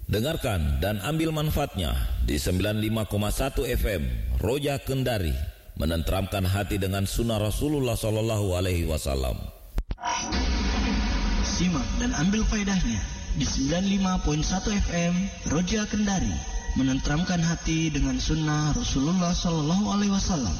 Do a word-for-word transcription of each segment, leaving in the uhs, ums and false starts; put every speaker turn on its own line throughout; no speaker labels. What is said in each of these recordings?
Dengarkan dan ambil manfaatnya di sembilan puluh lima koma satu F M Roja Kendari, menenteramkan hati dengan sunnah Rasulullah Sallallahu Alaihi Wasallam.
Simak dan ambil faedahnya di sembilan puluh lima koma satu F M Roja Kendari, menenteramkan hati dengan sunnah Rasulullah Sallallahu Alaihi Wasallam.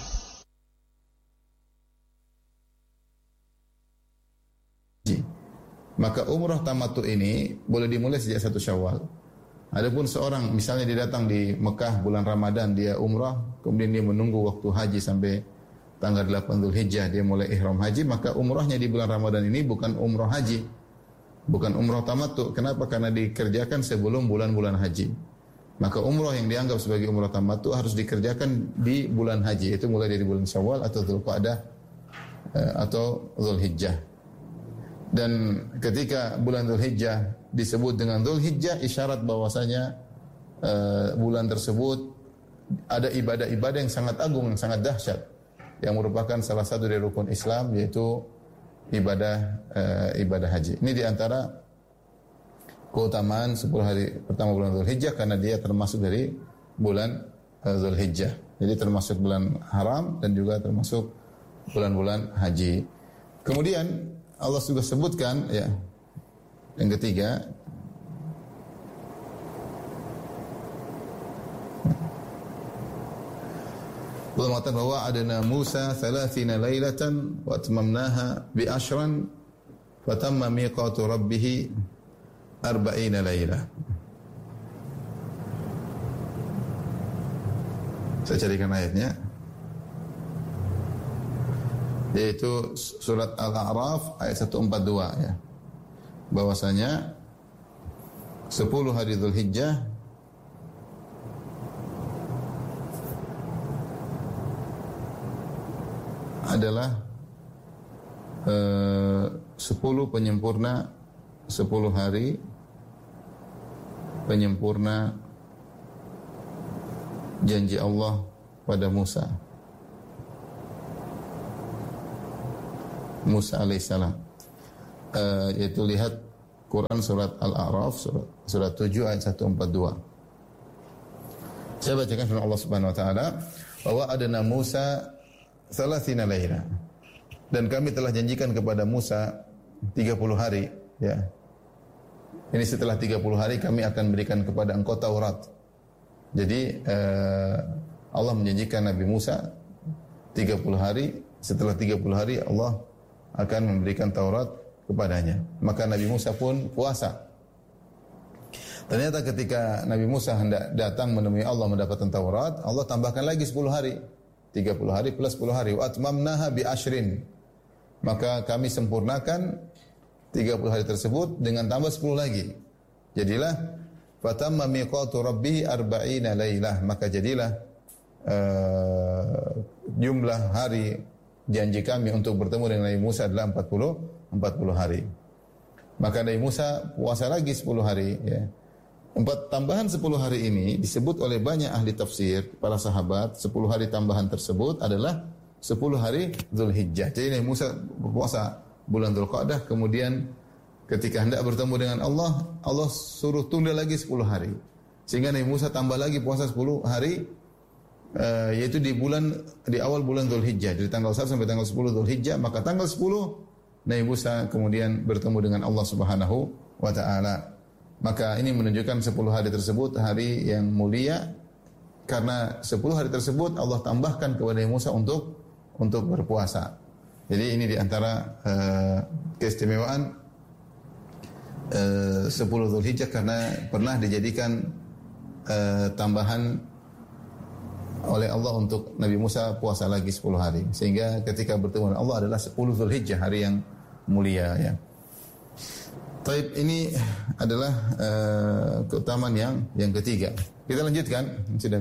Maka umrah tamattu ini boleh dimulai sejak satu Syawal. Adapun seorang misalnya dia datang di Mekah bulan Ramadan, dia umrah, kemudian dia menunggu waktu haji sampai tanggal delapan Dzulhijjah dia mulai ihram haji, maka umrahnya di bulan Ramadan ini bukan umrah haji, bukan umrah tamattu. Kenapa? Karena dikerjakan sebelum bulan-bulan haji. Maka umrah yang dianggap sebagai umrah tamattu harus dikerjakan di bulan haji, itu mulai dari bulan Syawal atau Dzulqa'dah atau Dzulhijjah. Dan ketika bulan Dzulhijjah disebut dengan Dzulhijjah, isyarat bahwasanya uh, bulan tersebut ada ibadah-ibadah yang sangat agung, yang sangat dahsyat, yang merupakan salah satu dari rukun Islam, yaitu ibadah uh, ibadah haji. Ini diantara keutamaan sepuluh hari pertama bulan Dzulhijjah, karena dia termasuk dari bulan uh, Dzulhijjah. Jadi termasuk bulan haram dan juga termasuk bulan-bulan haji. Kemudian Allah juga sebutkan ya, yang ketiga, Allah mengatakan bahwa adana Musa thalathina lailatan wa atmamnaha bi ashran fa tamma miqatu rabbih arba'ina lailah. Saya carikan ayatnya, yaitu surat Al-A'raf ayat seratus empat puluh dua ya. Bahwasanya sepuluh hari Dzulhijjah adalah eh, sepuluh penyempurna, sepuluh hari penyempurna janji Allah pada Musa. Musa alaihissalam, uh, yaitu lihat Quran surat Al-A'raf surat, surat tujuh ayat seratus empat puluh dua. Saya bacakan firman Allah Subhanahu wa taala, bahwa adana Musa thalathina laila, dan kami telah janjikan kepada Musa tiga puluh hari ya. Ini setelah tiga puluh hari kami akan berikan kepada engkau Taurat. Jadi uh, Allah menjanjikan Nabi Musa tiga puluh hari, setelah tiga puluh hari Allah akan memberikan Taurat kepadanya. Maka Nabi Musa pun puasa. Ternyata ketika Nabi Musa hendak datang menemui Allah mendapatkan Taurat, Allah tambahkan lagi sepuluh hari. tiga puluh hari plus sepuluh hari. Wa atmamnaha bi ashrin. Maka kami sempurnakan tiga puluh hari tersebut dengan tambah sepuluh lagi. Jadilah fatamma miqatu rabbih arba'ina lailah. Maka jadilah uh, jumlah hari janji kami untuk bertemu dengan Nabi Musa adalah empat puluh hari. Maka Nabi Musa puasa lagi sepuluh hari ya. Empat tambahan sepuluh hari ini disebut oleh banyak ahli tafsir, para sahabat, sepuluh hari tambahan tersebut adalah sepuluh hari Dzulhijjah. Jadi Nabi Musa berpuasa bulan Dzulqa'dah, kemudian ketika hendak bertemu dengan Allah, Allah suruh tunda lagi sepuluh hari. Sehingga Nabi Musa tambah lagi puasa sepuluh hari, Uh, yaitu di bulan di awal bulan Dzulhijjah, dari tanggal satu sampai tanggal sepuluh Dzulhijjah. Maka tanggal sepuluh Nabi Musa kemudian bertemu dengan Allah Subhanahu wa taala. Maka ini menunjukkan sepuluh hari tersebut hari yang mulia, karena sepuluh hari tersebut Allah tambahkan kepada Nabi Musa untuk untuk berpuasa. Jadi ini di antara uh, keistimewaan uh, sepuluh Dzulhijjah, karena pernah dijadikan uh, tambahan oleh Allah untuk Nabi Musa puasa lagi sepuluh hari, sehingga ketika bertemu dengan Allah adalah sepuluh Dzulhijjah, hari yang mulia ya. Taib, ini adalah uh, keutamaan yang yang ketiga. Kita lanjutkan, sudah.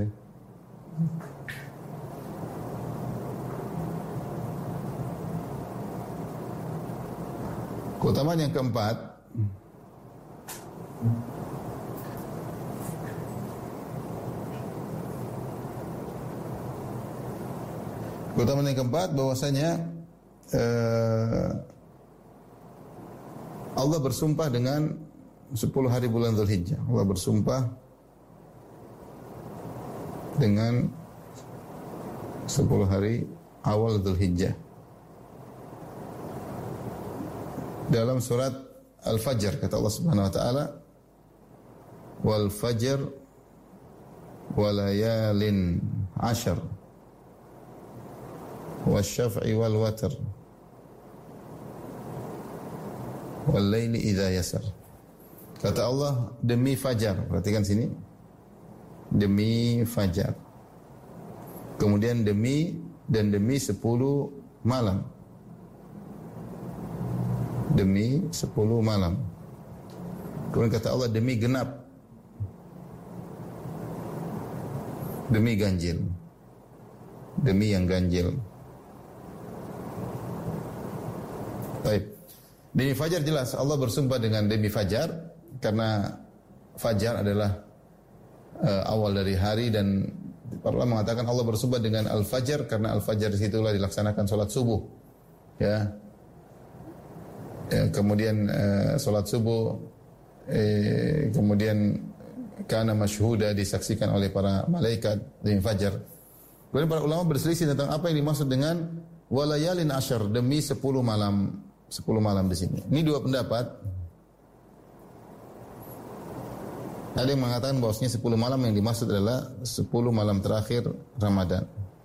Keutamaan yang keempat, keutamaan yang keempat bahwasanya uh, Allah bersumpah dengan sepuluh hari bulan Dzulhijjah. Allah bersumpah dengan sepuluh hari awal Dzulhijjah. Dalam surat Al-Fajr kata Allah Subhanahu wa taala, "Wal fajr wa layalin ashar wasyaf'i wal watr wal laili idza yasar." Kata Allah, demi fajar. Perhatikan sini. Demi fajar. Kemudian demi dan demi sepuluh malam. Demi sepuluh malam. Kemudian kata Allah, demi genap. Demi ganjil. Demi yang ganjil. Baik. Demi fajar jelas Allah bersumpah dengan demi fajar karena fajar adalah uh, awal dari hari, dan para ulama mengatakan Allah bersumpah dengan al-fajr karena al-fajr di situlah dilaksanakan salat subuh. Ya. Ya, kemudian uh, salat subuh eh, kemudian kana masyhuda disaksikan oleh para malaikat demi fajar. Kemudian para ulama berselisih tentang apa yang dimaksud dengan walayalin asyar, demi sepuluh malam. sepuluh malam di sini. Ini dua pendapat. Ada yang mengatakan bahwasanya sepuluh malam yang dimaksud adalah sepuluh malam terakhir Ramadan.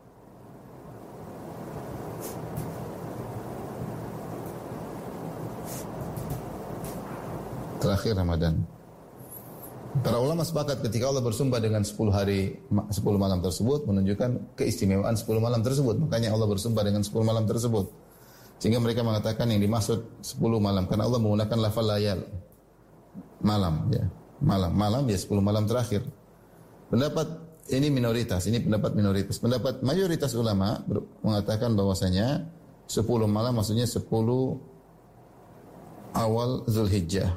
Terakhir Ramadan. Para ulama sepakat ketika Allah bersumpah dengan sepuluh hari, sepuluh malam tersebut menunjukkan keistimewaan sepuluh malam tersebut. Makanya Allah bersumpah dengan sepuluh malam tersebut. Sehingga mereka mengatakan yang dimaksud sepuluh malam karena Allah menggunakan lafal layal. Malam ya. Malam, malam ya sepuluh malam terakhir. Pendapat ini minoritas, ini pendapat minoritas. Pendapat mayoritas ulama mengatakan bahwasanya sepuluh malam maksudnya sepuluh awal Dzulhijjah.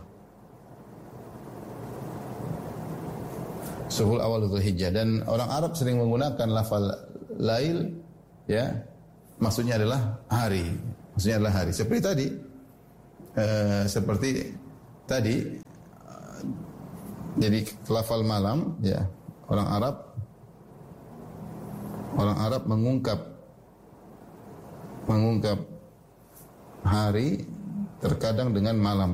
sepuluh awal Dzulhijjah, dan orang Arab sering menggunakan lafal lail ya. Maksudnya adalah hari. Maksudnya adalah hari. Seperti tadi uh, seperti tadi uh, jadi lafal malam ya. Orang Arab orang Arab mengungkap mengungkap hari terkadang dengan malam.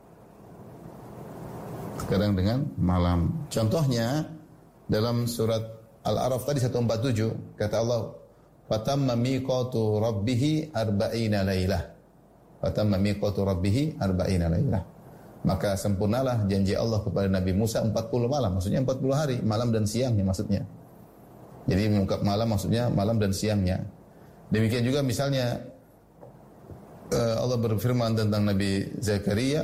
Terkadang dengan malam. Contohnya dalam surat Al-A'raf tadi seratus empat puluh tujuh kata Allah, fatamma miqatu rabbih arba'ina lailah. Fatamma miqatu rabbih arba'ina lailah. Maka sempurnalah janji Allah kepada Nabi Musa empat puluh malam, maksudnya empat puluh hari, malam dan siangnya maksudnya. Jadi mengungkap malam maksudnya malam dan siangnya. Demikian juga misalnya Allah berfirman tentang Nabi Zakaria,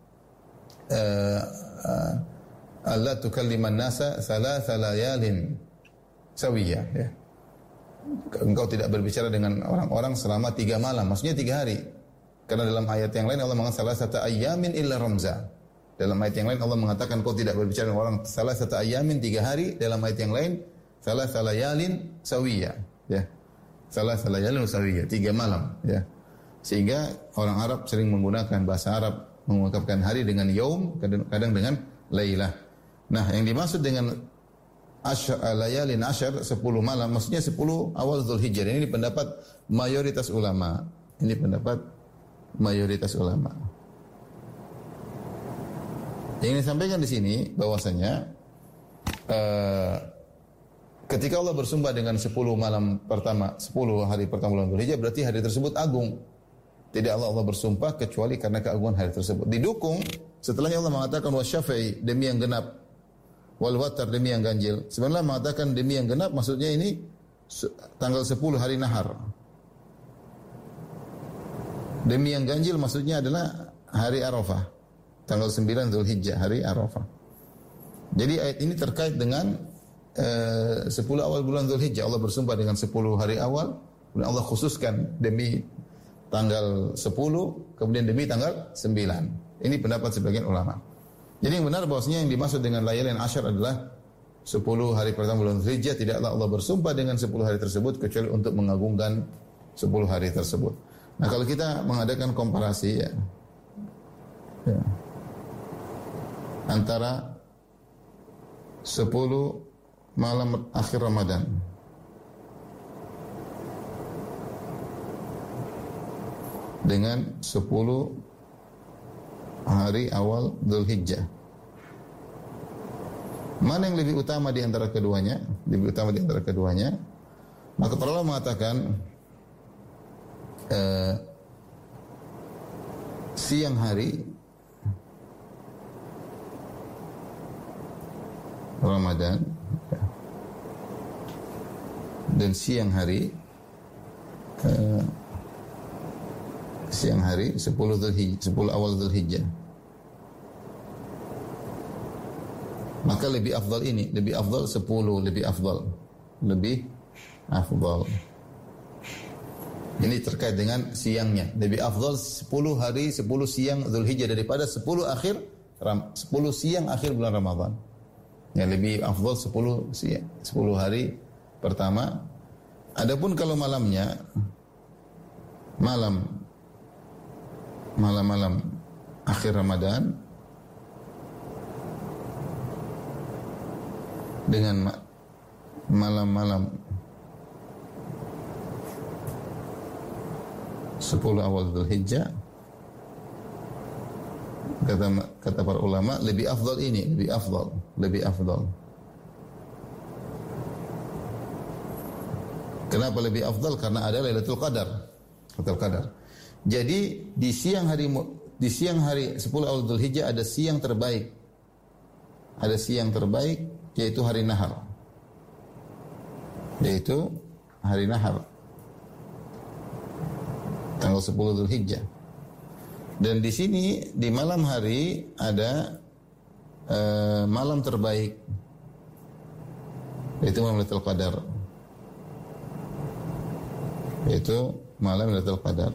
Allah tukalliman nasa thalatha layalin sawiyah ya. Engkau tidak berbicara dengan orang-orang selama tiga malam, maksudnya tiga hari. Karena dalam ayat yang lain Allah mengatakan salah satu ayamin illa ramza. Dalam ayat yang lain Allah mengatakan kau tidak berbicara dengan orang salah satu ayamin tiga hari. Dalam ayat yang lain salah salayalin sawiyah ya. Salah salayalin sawiyah, tiga malam ya. Sehingga orang Arab sering menggunakan bahasa Arab mengungkapkan hari dengan yaum, kadang dengan lailah. Nah, yang dimaksud dengan asyar layalin asyar sepuluh malam maksudnya sepuluh awal Dzulhijjah. Ini pendapat mayoritas ulama. Ini pendapat mayoritas ulama. Yang disampaikan di sini bahwasanya uh, ketika Allah bersumpah dengan sepuluh malam pertama, sepuluh hari pertama bulan Dzulhijjah, berarti hari tersebut agung. Tidak Allah Allah bersumpah kecuali karena keagungan hari tersebut. Didukung setelahnya Allah mengatakan wasyafi'i, demi yang genap, wal watar, demi yang ganjil. Sebenarnya mengatakan demi yang genap maksudnya ini tanggal sepuluh hari nahar. Demi yang ganjil maksudnya adalah hari Arafah, tanggal sembilan Dzulhijjah, hari Arafah. Jadi ayat ini terkait dengan uh, sepuluh awal bulan Dzulhijjah. Allah bersumpah dengan sepuluh hari awal, kemudian Allah khususkan demi tanggal sepuluh, kemudian demi tanggal sembilan. Ini pendapat sebagian ulama. Jadi yang benar bahwasanya yang dimaksud dengan layalin asyar adalah sepuluh hari pertama bulan Dzulhijjah. Tidaklah Allah bersumpah dengan sepuluh hari tersebut kecuali untuk mengagungkan sepuluh hari tersebut. Nah, kalau kita mengadakan komparasi ya, ya antara sepuluh malam akhir Ramadan dengan sepuluh hari awal Dzulhijjah. Mana yang lebih utama di antara keduanya? Lebih utama di antara keduanya. Maka para ulama mengatakan eh, siang hari Ramadan dan siang hari eh, siang hari sepuluh Dzulhijjah, sepuluh awal Dzulhijjah. Maka lebih afdal ini, lebih afdal sepuluh, lebih afdal. Lebih afdal. Ini terkait dengan siangnya. Lebih afdal sepuluh hari, sepuluh siang Dzulhijjah daripada sepuluh akhir sepuluh siang akhir bulan Ramadan. Yang lebih afdal sepuluh siang, sepuluh hari pertama. Adapun kalau malamnya malam malam-malam akhir Ramadan dengan malam-malam sepuluh awal Dzulhijjah, kata kata para ulama lebih afdal ini, lebih afdal, lebih afdal. Kenapa lebih afdal? Karena ada Lailatul Qadar. Lailatul Qadar. Jadi di siang hari di siang hari sepuluh awal Dzulhijjah ada siang terbaik. Ada siang terbaik yaitu hari nahar. Yaitu hari nahar. Tanggal sepuluh Dzulhijjah. Dan di sini di malam hari ada uh, malam terbaik. Yaitu malam Lailatul Qadar. Yaitu malam Lailatul Qadar.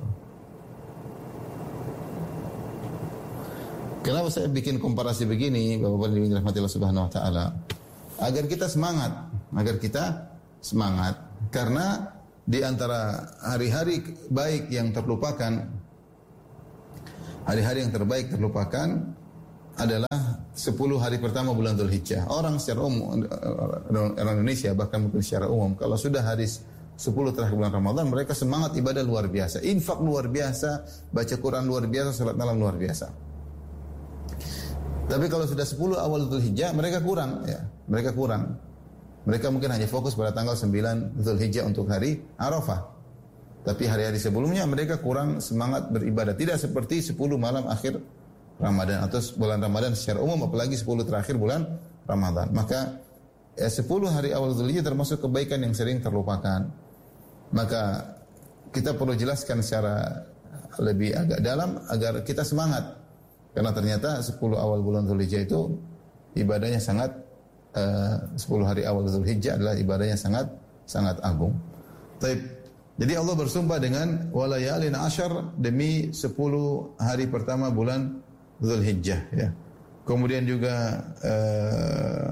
Kenapa saya bikin komparasi begini, Bapak-bapak yang dirahmati Allah Subhanahu wa taala? Agar kita semangat, agar kita semangat. Karena di antara hari-hari baik yang terlupakan, hari-hari yang terbaik terlupakan adalah sepuluh hari pertama bulan Dzulhijjah. Orang secara umum, orang Indonesia bahkan mungkin secara umum, kalau sudah hari sepuluh terakhir bulan Ramadan, mereka semangat ibadah luar biasa, infak luar biasa, baca Quran luar biasa, salat malam luar biasa. Tapi kalau sudah sepuluh awal Dzulhijjah, mereka kurang, ya. Mereka kurang. Mereka mungkin hanya fokus pada tanggal sembilan Dzulhijjah untuk hari Arafah. Tapi hari-hari sebelumnya mereka kurang semangat beribadah. Tidak seperti sepuluh malam akhir Ramadan atau bulan Ramadan secara umum, apalagi sepuluh terakhir bulan Ramadan. Maka ya, sepuluh hari awal Dzulhijjah termasuk kebaikan yang sering terlupakan. Maka kita perlu jelaskan secara lebih agak dalam agar kita semangat. Karena ternyata sepuluh awal bulan Dzulhijjah itu ibadahnya sangat uh, sepuluh hari awal Dzulhijjah adalah ibadahnya sangat sangat agung. Taib. Jadi Allah bersumpah dengan walayalin asyar, demi sepuluh hari pertama bulan Dzulhijjah, ya. Kemudian juga uh,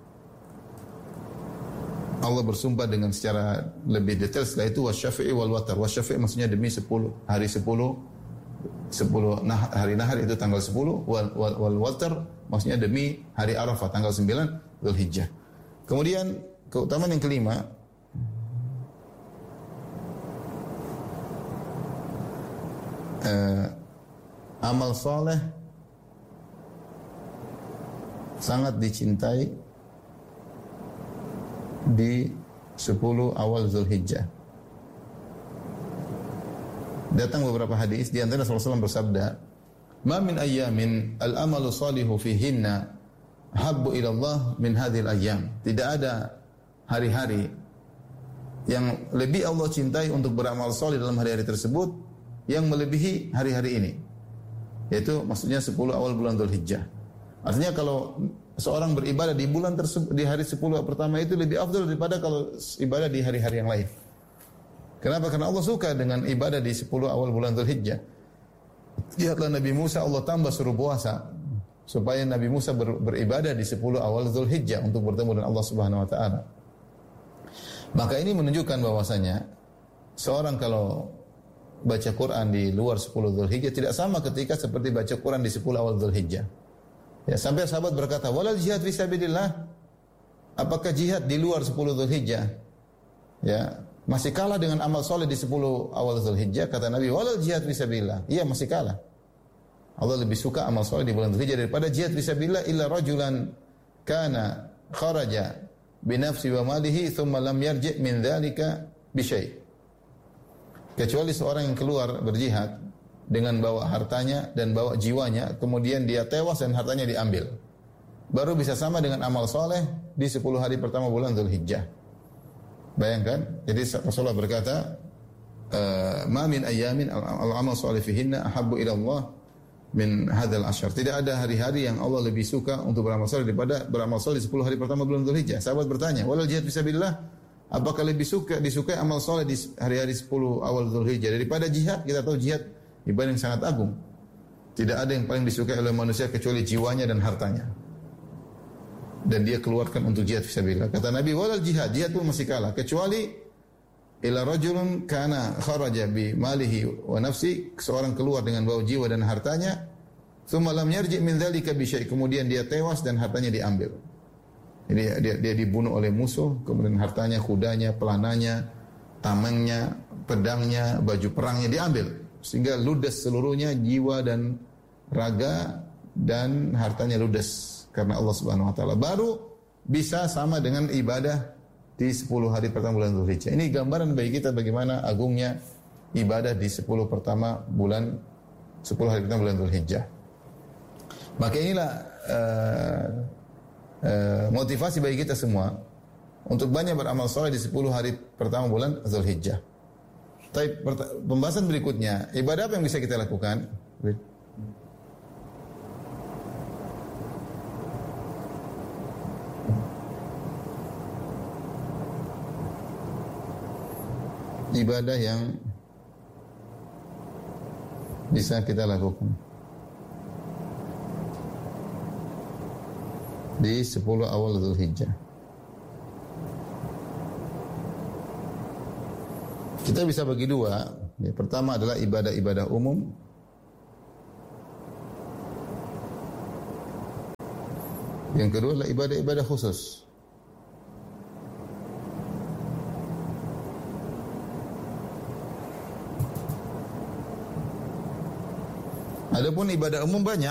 Allah bersumpah dengan secara lebih detail setelah itu wasyafi'i wal watar. Wasyafi'i maksudnya demi sepuluh hari sepuluh sepuluh nah, hari nahar itu tanggal sepuluh, wal, wal, wal watar maksudnya demi hari Arafah tanggal sembilan Dzulhijjah. Kemudian keutamaan yang kelima, eh, amal soleh sangat dicintai di sepuluh awal Dzulhijjah. Datang beberapa hadis, di antara Rasulullah shallallahu alaihi wasallam bersabda, "Ma min ayyamin al-amalu salihu fihinna habbu ila Allah min hadhil ayyam." Tidak ada hari-hari yang lebih Allah cintai untuk beramal saleh dalam hari-hari tersebut yang melebihi hari-hari ini. Yaitu maksudnya sepuluh awal bulan Dzulhijjah. Artinya kalau seorang beribadah di bulan tersebut, di hari sepuluh pertama itu lebih afdal daripada kalau ibadah di hari-hari yang lain. Kenapa? Karena Allah suka dengan ibadah di sepuluh awal bulan Dzulhijjah. Lihatlah Nabi Musa, Allah tambah suruh puasa supaya Nabi Musa ber, beribadah di sepuluh awal Dzulhijjah untuk bertemu dengan Allah Subhanahu wa taala. Maka ini menunjukkan bahwasanya seorang kalau baca Quran di luar sepuluh Dzulhijjah tidak sama ketika seperti baca Quran di sepuluh awal Dzulhijjah. Ya, sampai sahabat berkata, "Walal jihad fisabilillah?" Apakah jihad di luar sepuluh Dzulhijjah? Ya, masih kalah dengan amal soleh di sepuluh awal Dzulhijjah? Kata Nabi, "Walal jihad fisabilillah." Iya, masih kalah. Allah lebih suka amal soleh di bulan Dzulhijjah daripada jihad fisabilillah. Illa rajulan kana kharaja binafsi wa malihi thumma lam yarji' min dzalika bi syai'. Kecuali seorang yang keluar berjihad dengan bawa hartanya dan bawa jiwanya, kemudian dia tewas dan hartanya diambil, baru bisa sama dengan amal soleh di sepuluh hari pertama bulan Dzulhijjah. Bayangkan, jadi Rasulullah berkata, "Ma min ayyamin al-amal soleh fihinna ahabbu ila Allah min hadzal asyar." Tidak ada hari-hari yang Allah lebih suka untuk beramal soleh daripada beramal soleh di sepuluh hari pertama bulan Dzulhijjah. Sahabat bertanya, "Walal jihad fisabilillah?" Apakah lebih suka disukai amal soleh di hari-hari sepuluh awal Dzulhijjah daripada jihad? Kita tahu jihad ibadah yang sangat agung. Tidak ada yang paling disukai oleh manusia kecuali jiwanya dan hartanya. Dan dia keluarkan untuk jihad fisabilillah. Kata Nabi, "Walal jihad," jihad pun masih kalah, kecuali ila rajulun kana kharaja bi malihi wa nafsi, seorang keluar dengan bawa jiwa dan hartanya, thumma lam yarji' min dzalika bi syai', kemudian dia tewas dan hartanya diambil. Jadi dia, dia dibunuh oleh musuh, kemudian hartanya, kudanya, pelananya, tamengnya, pedangnya, baju perangnya diambil, sehingga ludes seluruhnya, jiwa dan raga dan hartanya ludes karena Allah Subhanahu wa taala. Baru bisa sama dengan ibadah di sepuluh hari pertama bulan Dzulhijjah. Ini gambaran bagi kita bagaimana agungnya ibadah di sepuluh pertama bulan sepuluh hari pertama bulan Dzulhijjah. Maka inilah uh, uh, motivasi bagi kita semua untuk banyak beramal saleh di sepuluh hari pertama bulan Dzulhijjah. Tapi pembahasan berikutnya, ibadah apa yang bisa kita lakukan? Ibadah yang bisa kita lakukan di sepuluh awal Dzulhijjah. Kita bisa bagi dua. Ya, pertama adalah ibadah-ibadah umum. Yang kedua adalah ibadah-ibadah khusus. Adapun ibadah umum banyak.